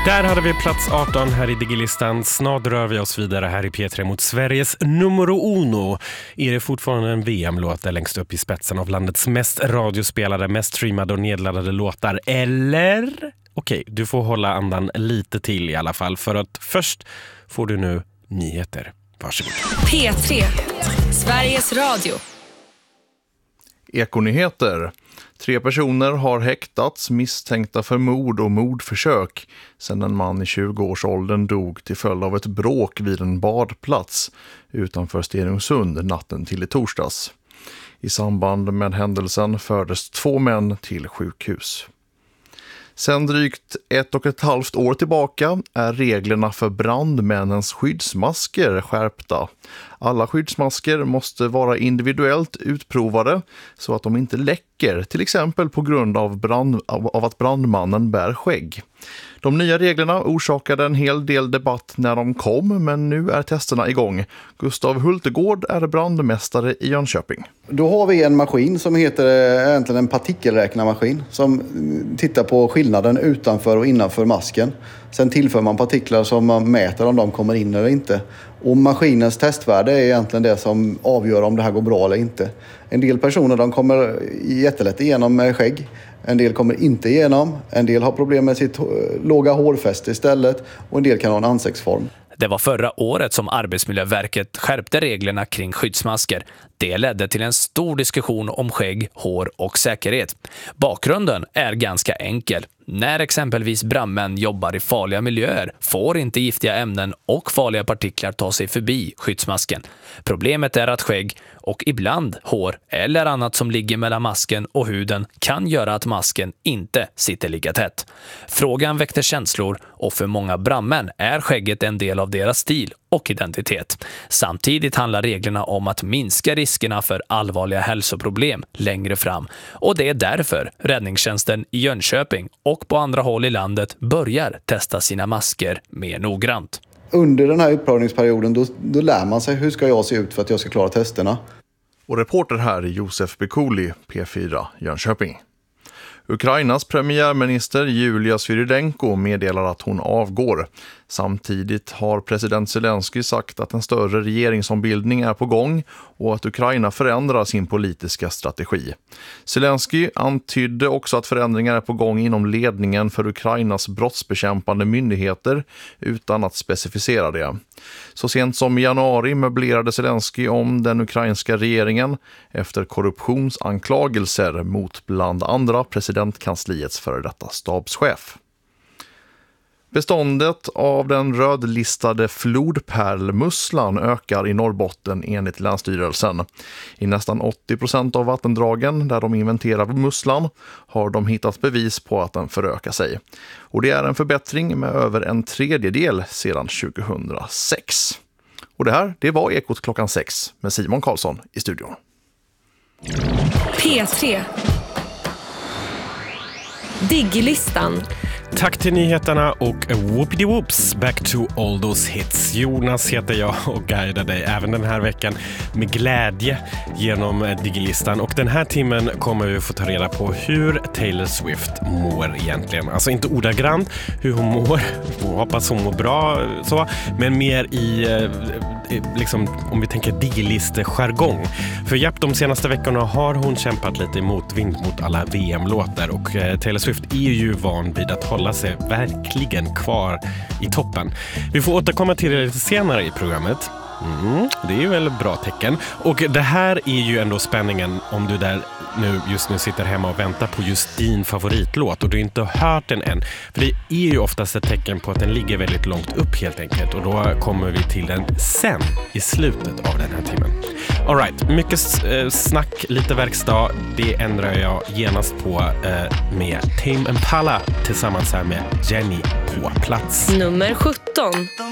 Där hade vi plats 18 här i Digilistan. Snart rör vi oss vidare här i P3 mot Sveriges numero uno. Är det fortfarande en VM-låt där längst upp i spetsen av landets mest radiospelade, mest streamade och nedladdade låtar? Eller? Okej, du får hålla andan lite till i alla fall. För att först får du nu nyheter. Varsågod. P3, Sveriges Radio. Ekonyheter. 3 personer har häktats misstänkta för mord och mordförsök sedan en man i 20-årsåldern dog till följd av ett bråk vid en badplats utanför Stenungsund natten till i torsdags. I samband med händelsen fördes 2 män till sjukhus. Sedan drygt 1,5 år tillbaka är reglerna för brandmännens skyddsmasker skärpta. Alla skyddsmasker måste vara individuellt utprovade så att de inte läcker, till exempel på grund av att brandmannen bär skägg. De nya reglerna orsakade en hel del debatt när de kom, men nu är testerna igång. Gustav Hultegård är brandmästare i Jönköping. Då har vi en maskin som heter egentligen en partikelräknarmaskin som tittar på skillnaden utanför och innanför masken. Sen tillför man partiklar som man mäter om de kommer in eller inte. Och maskinens testvärde är egentligen det som avgör om det här går bra eller inte. En del personer de kommer jättelätt igenom med skägg. En del kommer inte igenom. En del har problem med sitt låga hårfäste istället. Och en del kan ha en ansiktsform. Det var förra året som Arbetsmiljöverket skärpte reglerna kring skyddsmasker. Det ledde till en stor diskussion om skägg, hår och säkerhet. Bakgrunden är ganska enkel. När exempelvis brandmän jobbar i farliga miljöer får inte giftiga ämnen och farliga partiklar ta sig förbi skyddsmasken. Problemet är att skägg och ibland hår eller annat som ligger mellan masken och huden kan göra att masken inte sitter lika tätt. Frågan väckte känslor och för många brandmän är skägget en del av deras stil och identitet. Samtidigt handlar reglerna om att minska riskerna för allvarliga hälsoproblem längre fram. Och det är därför räddningstjänsten i Jönköping och på andra håll i landet börjar testa sina masker mer noggrant. Under den här uppprövningsperioden då lär man sig hur ska jag se ut för att jag ska klara testerna. Och reporter här är Josef Bekuli, P4 Jönköping. Ukrainas premiärminister Julia Svyrydenko meddelar att hon avgår. Samtidigt har president Zelensky sagt att en större regeringsombildning är på gång och att Ukraina förändrar sin politiska strategi. Zelensky antydde också att förändringar är på gång inom ledningen för Ukrainas brottsbekämpande myndigheter utan att specificera det. Så sent som i januari möblerade Zelensky om den ukrainska regeringen efter korruptionsanklagelser mot bland andra presidentkansliets före detta stabschef. Beståndet av den rödlistade flodpärlmusslan ökar i Norrbotten enligt Länsstyrelsen. I nästan 80% av vattendragen där de inventerar musslan har de hittat bevis på att den förökar sig. Och det är en förbättring med över 1/3 sedan 2006. Och det var Ekot klockan 6 med Simon Karlsson i studion. P3 Digilistan. Tack till nyheterna och whoopity whoops, back to all those hits. Jonas heter jag och guidar dig även den här veckan med glädje genom Digilistan. Och den här timmen kommer vi få ta reda på hur Taylor Swift mår egentligen. Alltså inte ordagrant hur hon mår, jag hoppas hon mår bra så, men mer i liksom, om vi tänker digiliste-jargong. För japp, de senaste veckorna har hon kämpat lite emot vind mot alla VM-låtar och Taylor Swift är ju van vid att hålla sig verkligen kvar i toppen. Vi får återkomma till det lite senare i programmet. Det är ju väl ett bra tecken. Och det här är ju ändå spänningen om du där just nu sitter hemma och väntar på just din favoritlåt och du inte har hört den än. För det är ju oftast ett tecken på att den ligger väldigt långt upp helt enkelt. Och då kommer vi till den sen i slutet av den här timmen. All right, mycket snack, lite verkstad. Det ändrar jag genast på med Tame Impala tillsammans här med Jenny på plats. Nummer 17.